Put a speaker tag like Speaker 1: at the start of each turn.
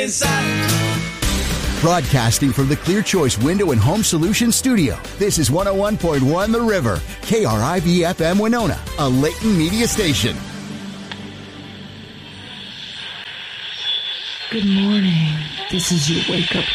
Speaker 1: Broadcasting from the Clear Choice Window and Home Solutions Studio, this is 101.1 The River, KRIV-FM Winona, a Layton media station.
Speaker 2: Good morning. This is your wake-up